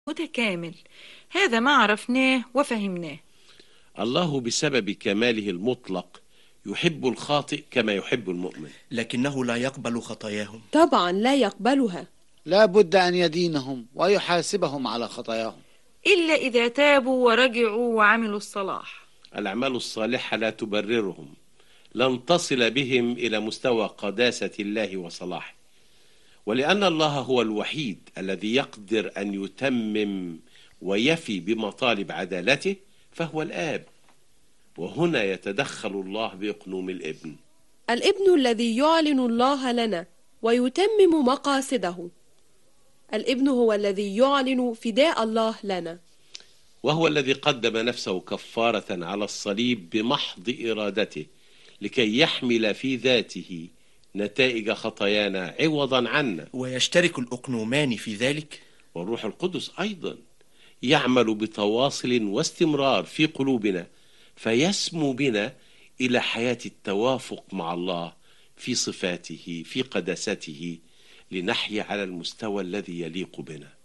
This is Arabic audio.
متكامل. هذا ما عرفناه وفهمناه. الله بسبب كماله المطلق يحب الخاطئ كما يحب المؤمن، لكنه لا يقبل خطاياهم. طبعا لا يقبلها. لا بد أن يدينهم ويحاسبهم على خطاياهم، إلا إذا تابوا ورجعوا وعملوا الصلاح. الأعمال الصالحة لا تبررهم، لن تصل بهم إلى مستوى قداسة الله وصلاحه. ولأن الله هو الوحيد الذي يقدر أن يتمم ويفي بمطالب عدالته فهو الآب، وهنا يتدخل الله بإقنوم الابن. الابن الذي يعلن الله لنا ويتمم مقاصده. الابن هو الذي يعلن فداء الله لنا، وهو الذي قدم نفسه كفارة على الصليب بمحض إرادته لكي يحمل في ذاته نتائج خطايانا عوضا عنا. ويشترك الأقنومان في ذلك، والروح القدس أيضا يعمل بتواصل واستمرار في قلوبنا، فيسمو بنا إلى حياة التوافق مع الله في صفاته في قداسته، لنحيا على المستوى الذي يليق بنا.